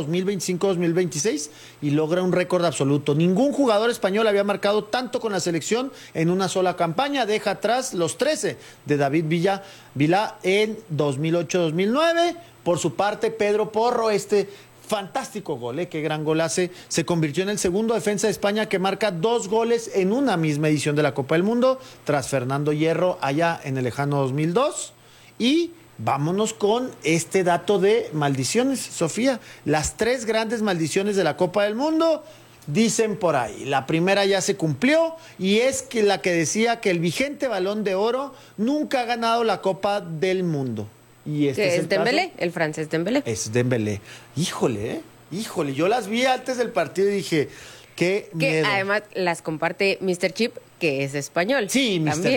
2025-2026 y logra un récord absoluto. Ningún jugador español había marcado tanto con la selección en una sola campaña. Deja atrás los 13 de David Villa en 2008-2009. Por su parte, Pedro Porro, fantástico gol, qué gran gol hace, se convirtió en el segundo defensa de España que marca 2 goles en una misma edición de la Copa del Mundo, tras Fernando Hierro allá en el lejano 2002. Y vámonos con este dato de maldiciones, Sofía. Las 3 grandes maldiciones de la Copa del Mundo, dicen por ahí. La primera ya se cumplió, y es que la que decía que el vigente Balón de Oro nunca ha ganado la Copa del Mundo. Y que es Dembélé, el francés Dembélé. Es Dembélé. Híjole, yo las vi antes del partido y dije, qué miedo. Que además las comparte Mr. Chip, que es español. Sí,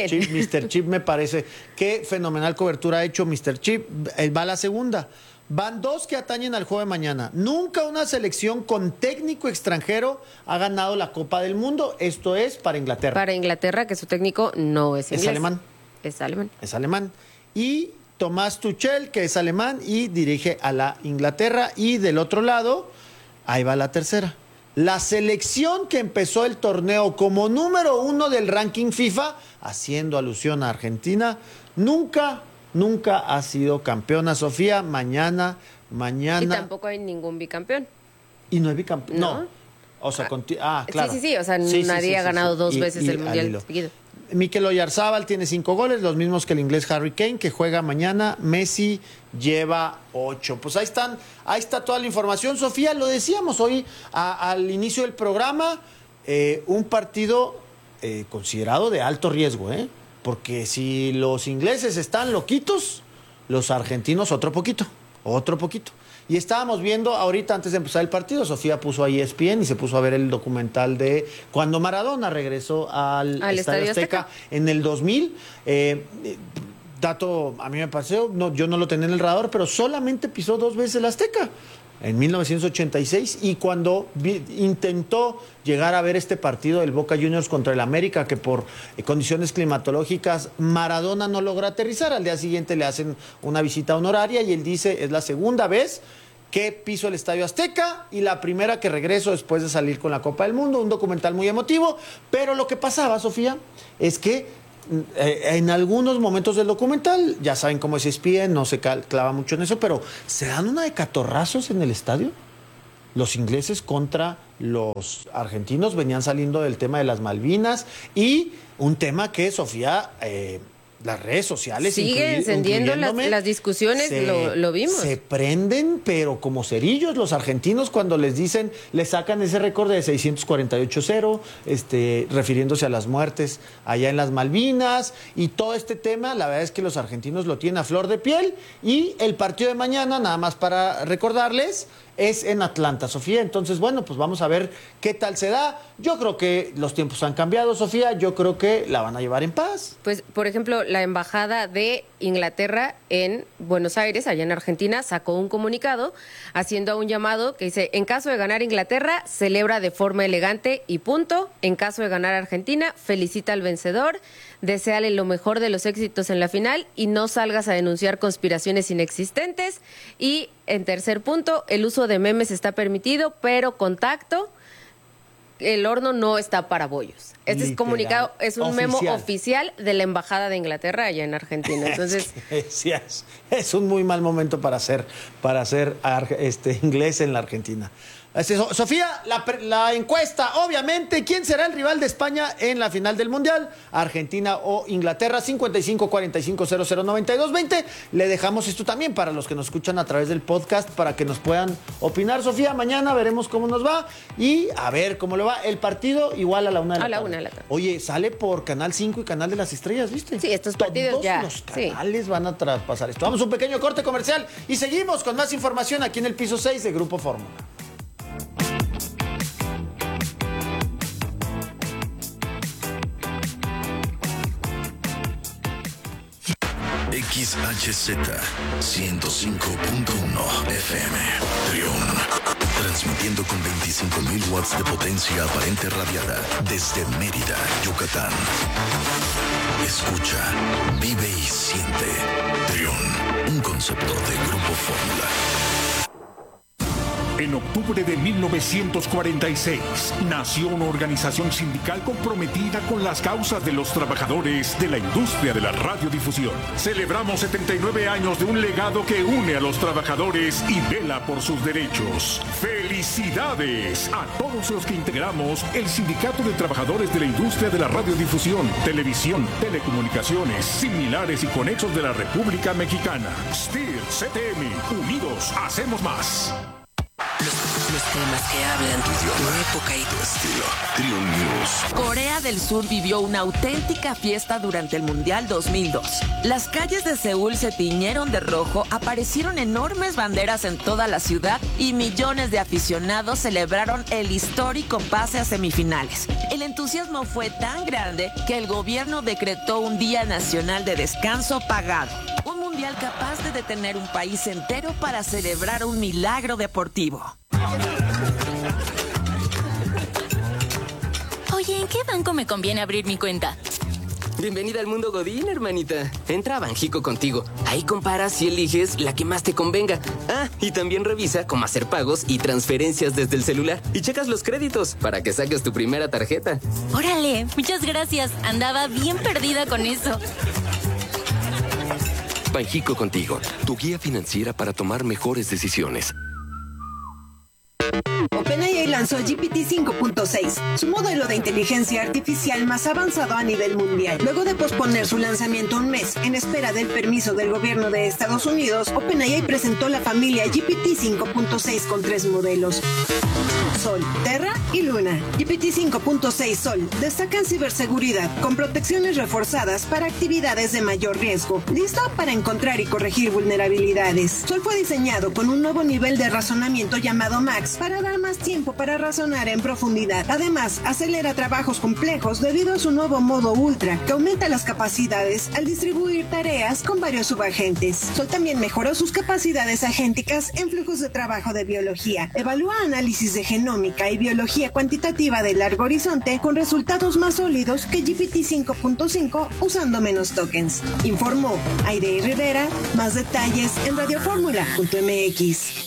Mr. Chip me parece. Qué fenomenal cobertura ha hecho Mr. Chip. Él va a la segunda. Van 2 que atañen al juego de mañana. Nunca una selección con técnico extranjero ha ganado la Copa del Mundo. Esto es para Inglaterra. Para Inglaterra, que su técnico no es inglés. Es alemán. Y Tomás Tuchel, que es alemán y dirige a la Inglaterra. Y del otro lado, ahí va la tercera. La selección que empezó el torneo como número 1 del ranking FIFA, haciendo alusión a Argentina, nunca ha sido campeona, Sofía. Mañana. Y tampoco hay ningún bicampeón. Y no hay bicampeón. No. O sea, claro. Sí. O sea, nadie ha ganado 2 veces el Mundial seguido. Mikel Oyarzábal tiene 5 goles, los mismos que el inglés Harry Kane, que juega mañana. Messi lleva 8. Pues ahí está toda la información. Sofía, lo decíamos hoy al inicio del programa, un partido considerado de alto riesgo, porque si los ingleses están loquitos, los argentinos otro poquito. y estábamos viendo ahorita antes de empezar el partido, Sofía puso ahí ESPN y se puso a ver el documental de cuando Maradona regresó al Estadio Azteca en el 2000. Dato, a mí me pareció, yo no lo tenía en el radar, pero solamente pisó 2 veces el Azteca. En 1986, y cuando intentó llegar a ver este partido del Boca Juniors contra el América, que por condiciones climatológicas Maradona no logró aterrizar, al día siguiente le hacen una visita honoraria y él dice, es la segunda vez que piso el Estadio Azteca y la primera que regreso después de salir con la Copa del Mundo, un documental muy emotivo, pero lo que pasaba, Sofía, es que en algunos momentos del documental, ya saben cómo es ESPN, no se clava mucho en eso, pero se dan una de catorrazos en el estadio. Los ingleses contra los argentinos venían saliendo del tema de las Malvinas y un tema que, Sofía, las redes sociales sigue encendiendo las discusiones, lo vimos. Se prenden, pero como cerillos los argentinos cuando les dicen, les sacan ese récord de 648-0, refiriéndose a las muertes allá en las Malvinas y todo este tema. La verdad es que los argentinos lo tienen a flor de piel y el partido de mañana, nada más para recordarles, es en Atlanta, Sofía. Entonces, bueno, pues vamos a ver qué tal se da. Yo creo que los tiempos han cambiado, Sofía. Yo creo que la van a llevar en paz. Pues, por ejemplo, la embajada de Inglaterra en Buenos Aires, allá en Argentina, sacó un comunicado haciendo un llamado que dice, en caso de ganar Inglaterra, celebra de forma elegante y punto. En caso de ganar Argentina, felicita al vencedor, deséale lo mejor de los éxitos en la final y no salgas a denunciar conspiraciones inexistentes. Y en tercer punto, el uso de memes está permitido, pero contacto, el horno no está para bollos. Este es comunicado, es un memo oficial de la Embajada de Inglaterra allá en Argentina. Entonces, sí, es un muy mal momento para ser inglés en la Argentina. Sofía, la encuesta, obviamente, ¿quién será el rival de España en la final del Mundial? ¿Argentina o Inglaterra? 55-45-00-92-20. Le dejamos esto también para los que nos escuchan a través del podcast para que nos puedan opinar. Sofía, mañana veremos cómo nos va y a ver cómo le va. El partido igual a la 1 de la tarde. A la 1 de la tarde. Oye, sale por Canal 5 y Canal de las Estrellas, ¿viste? Sí, estos partidos ya. Todos los canales van a traspasar esto. Vamos a un pequeño corte comercial y seguimos con más información aquí en el piso 6 de Grupo Fórmula. XHZ 105.1 FM Trión, transmitiendo con 25.000 watts de potencia aparente radiada desde Mérida, Yucatán. Escucha, vive y siente. Trión, un concepto de Grupo Fórmula. En octubre de 1946, nació una organización sindical comprometida con las causas de los trabajadores de la industria de la radiodifusión. Celebramos 79 años de un legado que une a los trabajadores y vela por sus derechos. ¡Felicidades a todos los que integramos el Sindicato de Trabajadores de la Industria de la Radiodifusión, Televisión, Telecomunicaciones, Similares y Conexos de la República Mexicana! STIR, CTM, unidos, hacemos más. Los temas que hablan tu época y tu estilo. Trión News. Corea del Sur vivió una auténtica fiesta durante el Mundial 2002. Las calles de Seúl se tiñeron de rojo, aparecieron enormes banderas en toda la ciudad y millones de aficionados celebraron el histórico pase a semifinales. El entusiasmo fue tan grande que el gobierno decretó un día nacional de descanso pagado. Un mundial capaz de detener un país entero para celebrar un milagro deportivo. Oye, ¿en qué banco me conviene abrir mi cuenta? Bienvenida al mundo Godín, hermanita. Entra a Banjico Contigo. Ahí comparas y eliges la que más te convenga. Ah, y también revisa cómo hacer pagos y transferencias desde el celular. Y checas los créditos para que saques tu primera tarjeta. Órale, muchas gracias. Andaba bien perdida con eso. Banjico Contigo, tu guía financiera para tomar mejores decisiones. OpenAI lanzó GPT 5.6, su modelo de inteligencia artificial más avanzado a nivel mundial. Luego de posponer su lanzamiento un mes en espera del permiso del gobierno de Estados Unidos, OpenAI presentó la familia GPT 5.6 con 3 modelos: Sol, Terra y Luna. GPT 5.6 Sol destaca en ciberseguridad con protecciones reforzadas para actividades de mayor riesgo, listo para encontrar y corregir vulnerabilidades. Sol fue diseñado con un nuevo nivel de razonamiento llamado Max para dar más tiempo para razonar en profundidad. Además, acelera trabajos complejos debido a su nuevo modo Ultra, que aumenta las capacidades al distribuir tareas con varios subagentes. Sol también mejoró sus capacidades agénticas en flujos de trabajo de biología. Evalúa análisis de genómica y biología cuantitativa de largo horizonte con resultados más sólidos que GPT 5.5 usando menos tokens. Informó Aide Rivera. Más detalles en radioformula.mx.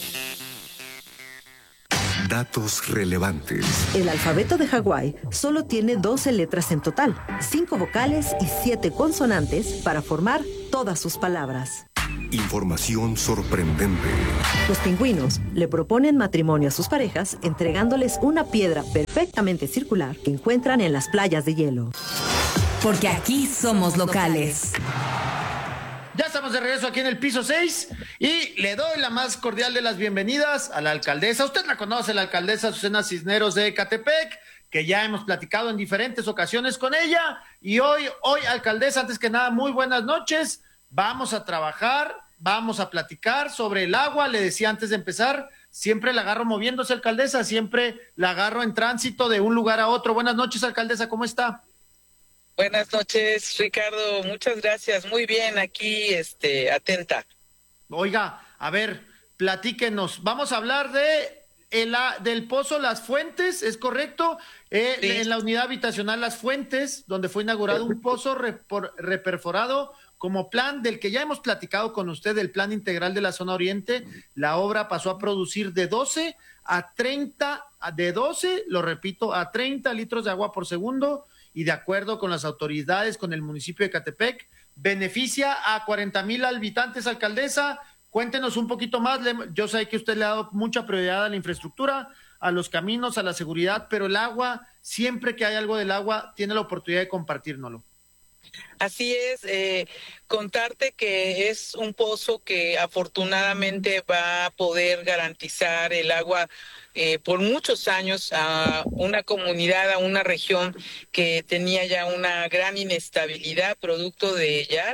Datos relevantes. El alfabeto de Hawái solo tiene 12 letras en total, 5 vocales y 7 consonantes para formar todas sus palabras. Información sorprendente. Los pingüinos le proponen matrimonio a sus parejas entregándoles una piedra perfectamente circular que encuentran en las playas de hielo. Porque aquí somos locales. Ya estamos de regreso aquí en el piso 6 y le doy la más cordial de las bienvenidas a la alcaldesa. Usted la conoce, la alcaldesa Azucena Cisneros de Ecatepec, que ya hemos platicado en diferentes ocasiones con ella. Y hoy, alcaldesa, antes que nada, muy buenas noches. Vamos a trabajar, vamos a platicar sobre el agua. Le decía antes de empezar, siempre la agarro moviéndose, alcaldesa, siempre la agarro en tránsito de un lugar a otro. Buenas noches, alcaldesa, ¿cómo está? Buenas noches, Ricardo, muchas gracias, muy bien, aquí, atenta. Oiga, a ver, platíquenos, vamos a hablar del Pozo Las Fuentes, ¿es correcto? Sí. En la unidad habitacional Las Fuentes, donde fue inaugurado un pozo reperforado como plan del que ya hemos platicado con usted, el plan integral de la zona oriente. La obra pasó a producir de 12 a 30, de 12, lo repito, a 30 litros de agua por segundo, y de acuerdo con las autoridades, con el municipio de Ecatepec, beneficia a 40,000 habitantes, alcaldesa. Cuéntenos un poquito más. Yo sé que usted le ha dado mucha prioridad a la infraestructura, a los caminos, a la seguridad, pero el agua, siempre que hay algo del agua, tiene la oportunidad de compartírnoslo. Así es, contarte que es un pozo que afortunadamente va a poder garantizar el agua por muchos años a una comunidad, a una región que tenía ya una gran inestabilidad producto de ya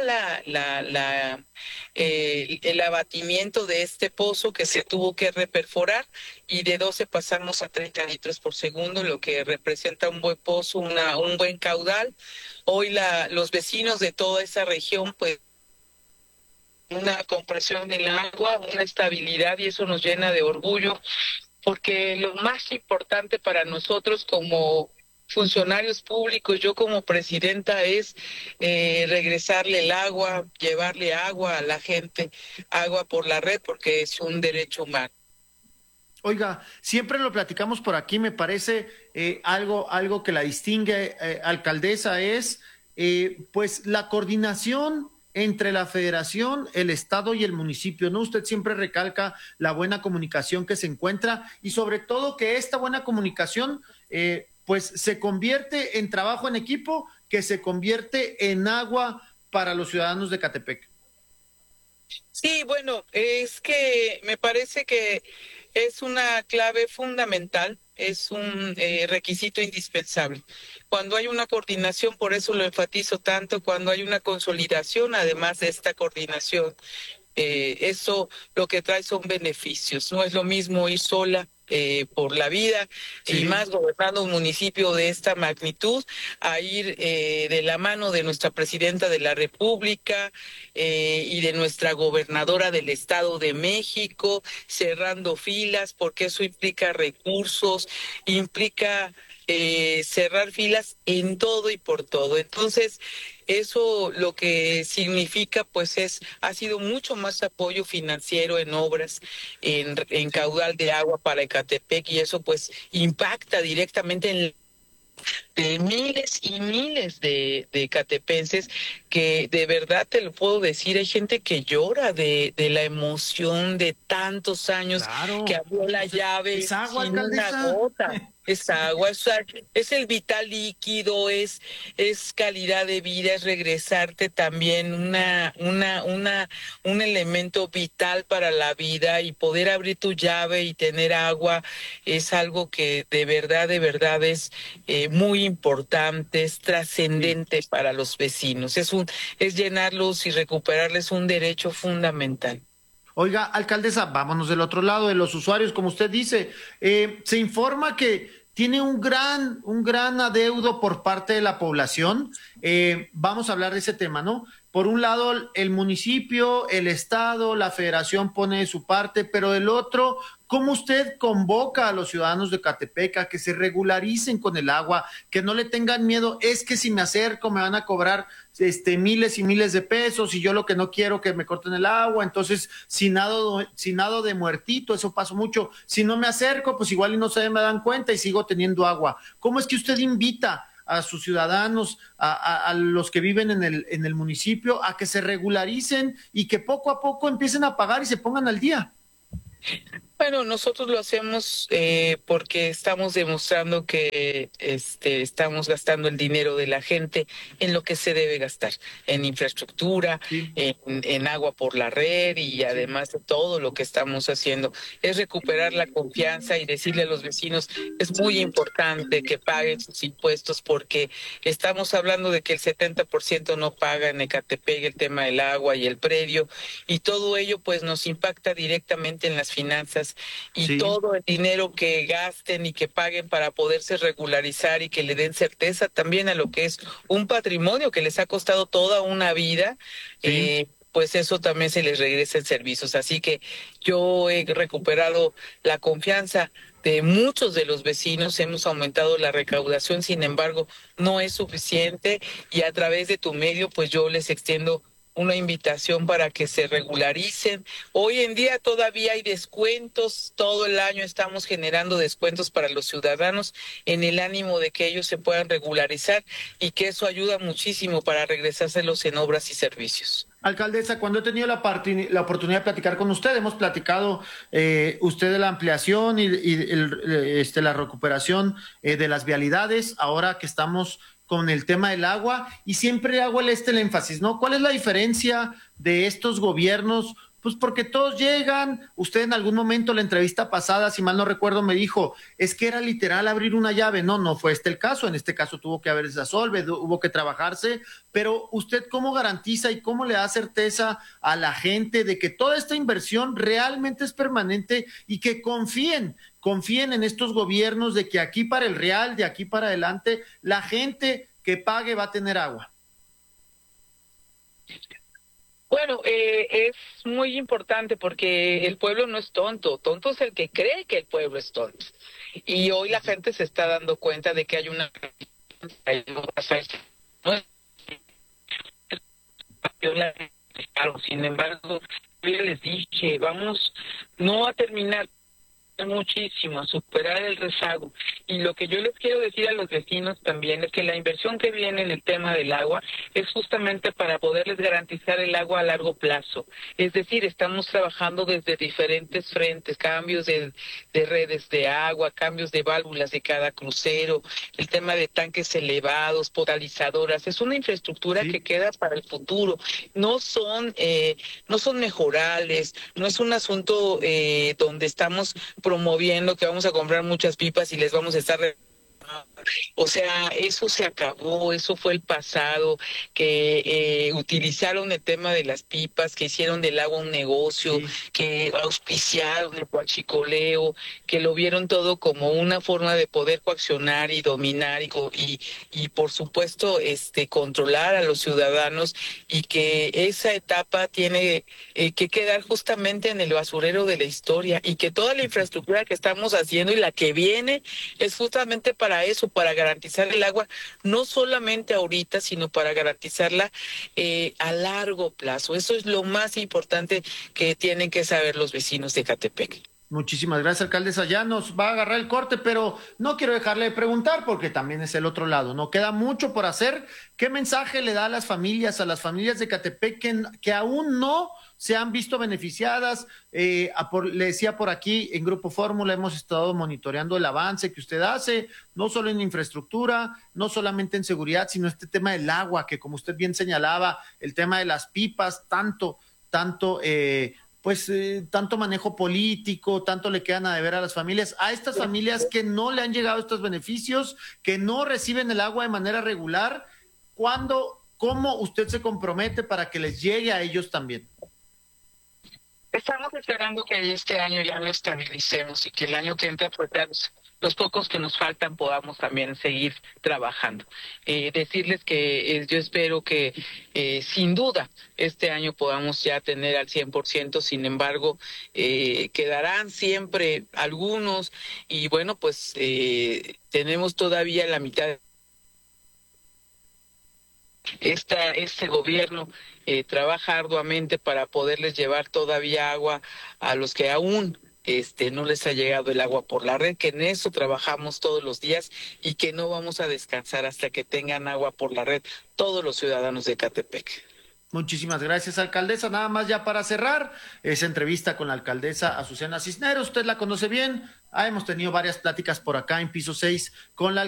el abatimiento de este pozo que se tuvo que reperforar, y de 12 pasamos a 30 litros por segundo, lo que representa un buen pozo, un buen caudal. Hoy los vecinos de toda esa región, pues, una compresión del agua, una estabilidad, y eso nos llena de orgullo, porque lo más importante para nosotros como funcionarios públicos, yo como presidenta, es regresarle el agua, llevarle agua a la gente, agua por la red, porque es un derecho humano. Oiga, siempre lo platicamos por aquí, me parece algo que la distingue, alcaldesa, es pues la coordinación entre la federación, el estado y el municipio, ¿no? Usted siempre recalca la buena comunicación que se encuentra, y sobre todo que esta buena comunicación pues se convierte en trabajo en equipo, que se convierte en agua para los ciudadanos de Ecatepec. Sí, bueno, es que me parece que es una clave fundamental, es un requisito indispensable. Cuando hay una coordinación, por eso lo enfatizo tanto, cuando hay una consolidación, además de esta coordinación, eso lo que trae son beneficios. No es lo mismo ir sola por la vida, sí, y más gobernando un municipio de esta magnitud, a ir de la mano de nuestra presidenta de la República y de nuestra gobernadora del Estado de México, cerrando filas, porque eso implica recursos, implica cerrar filas en todo y por todo. Entonces, eso lo que significa, pues, ha sido mucho más apoyo financiero en obras, en caudal de agua para Ecatepec, y eso pues impacta directamente en de miles y miles de catepenses que de verdad te lo puedo decir, hay gente que llora de la emoción de tantos años que abrió la llave es agua, sin una alcaldesa. gota. Es agua, es el vital líquido, es calidad de vida, es regresarte también un elemento vital para la vida, y poder abrir tu llave y tener agua es algo que de verdad es muy importante, es trascendente para los vecinos, es llenarlos y recuperarles un derecho fundamental. Oiga, alcaldesa, vámonos del otro lado, de los usuarios, como usted dice. Se informa que tiene un gran adeudo por parte de la población. Vamos a hablar de ese tema, ¿no? Por un lado, el municipio, el estado, la federación pone de su parte, pero del otro, ¿cómo usted convoca a los ciudadanos de Ecatepec a que se regularicen con el agua, que no le tengan miedo? Es que si me acerco me van a cobrar miles y miles de pesos, y yo lo que no quiero que me corten el agua, entonces si nado de muertito, eso pasó mucho. Si no me acerco, pues igual y no se me dan cuenta y sigo teniendo agua. ¿Cómo es que usted invita a sus ciudadanos, a los que viven en el municipio, a que se regularicen y que poco a poco empiecen a pagar y se pongan al día? Bueno, nosotros lo hacemos porque estamos demostrando que estamos gastando el dinero de la gente en lo que se debe gastar, en infraestructura, en agua por la red, y además de todo lo que estamos haciendo es recuperar la confianza y decirle a los vecinos, es muy importante que paguen sus impuestos, porque estamos hablando de que el 70% no paga en Ecatepec el tema del agua y el predio, y todo ello pues nos impacta directamente en las finanzas, y todo el dinero que gasten y que paguen para poderse regularizar y que le den certeza también a lo que es un patrimonio que les ha costado toda una vida, pues eso también se les regresa en servicios. Así que yo he recuperado la confianza de muchos de los vecinos, hemos aumentado la recaudación, sin embargo no es suficiente, y a través de tu medio pues yo les extiendo una invitación para que se regularicen. Hoy en día todavía hay descuentos, todo el año estamos generando descuentos para los ciudadanos en el ánimo de que ellos se puedan regularizar, y que eso ayuda muchísimo para regresárselos en obras y servicios. Alcaldesa, cuando he tenido la oportunidad de platicar con usted, hemos platicado usted de la ampliación y la recuperación de las vialidades, ahora que estamos con el tema del agua, y siempre hago el énfasis, ¿no? ¿Cuál es la diferencia de estos gobiernos? Pues porque todos llegan. Usted en algún momento, la entrevista pasada, si mal no recuerdo, me dijo, es que era literal abrir una llave. No fue el caso. En este caso tuvo que haber desasolve, hubo que trabajarse, pero usted ¿cómo garantiza y cómo le da certeza a la gente de que toda esta inversión realmente es permanente, y que confíen en estos gobiernos, de que aquí para el real, de aquí para adelante, la gente que pague va a tener agua? Bueno, es muy importante, porque el pueblo no es tonto es el que cree que el pueblo es tonto. Y hoy la gente se está dando cuenta de que hay una... Sin embargo, yo ya les dije, vamos no a terminar muchísimo, a superar el rezago. Y lo que yo les quiero decir a los vecinos también es que la inversión que viene en el tema del agua es justamente para poderles garantizar el agua a largo plazo. Es decir, estamos trabajando desde diferentes frentes, cambios de redes de agua, cambios de válvulas de cada crucero, el tema de tanques elevados, potalizadoras. Es una infraestructura que queda para el futuro. No son mejorables, no es un asunto donde estamos promoviendo que vamos a comprar muchas pipas y les vamos a estar... O sea, eso se acabó, eso fue el pasado, que utilizaron el tema de las pipas, que hicieron del agua un negocio, que auspiciaron el huachicoleo, que lo vieron todo como una forma de poder coaccionar y dominar y por supuesto controlar a los ciudadanos, y que esa etapa tiene que quedar justamente en el basurero de la historia, y que toda la infraestructura que estamos haciendo y la que viene es justamente para eso, para garantizar el agua, no solamente ahorita, sino para garantizarla a largo plazo. Eso es lo más importante que tienen que saber los vecinos de Ecatepec. Muchísimas gracias, alcaldesa. Ya nos va a agarrar el corte, pero no quiero dejarle de preguntar porque también es el otro lado. No queda mucho por hacer. ¿Qué mensaje le da a las familias de Ecatepec que aún no se han visto beneficiadas? Le decía por aquí, en Grupo Fórmula hemos estado monitoreando el avance que usted hace, no solo en infraestructura, no solamente en seguridad, sino este tema del agua, que como usted bien señalaba, el tema de las pipas, tanto manejo político, tanto le quedan a deber a las familias, a estas familias que no le han llegado estos beneficios, que no reciben el agua de manera regular. ¿Cómo usted se compromete para que les llegue a ellos también? Estamos esperando que este año ya lo estabilicemos y que el año que entra, pues los pocos que nos faltan podamos también seguir trabajando. Decirles que yo espero que sin duda este año podamos ya tener al 100%, sin embargo quedarán siempre algunos y bueno, pues tenemos todavía la mitad. Este gobierno trabaja arduamente para poderles llevar todavía agua a los que aún no les ha llegado el agua por la red, que en eso trabajamos todos los días y que no vamos a descansar hasta que tengan agua por la red todos los ciudadanos de Ecatepec. Muchísimas gracias, alcaldesa. Nada más ya para cerrar esa entrevista con la alcaldesa Azucena Cisneros. Usted la conoce bien. Hemos tenido varias pláticas por acá en Piso 6 con la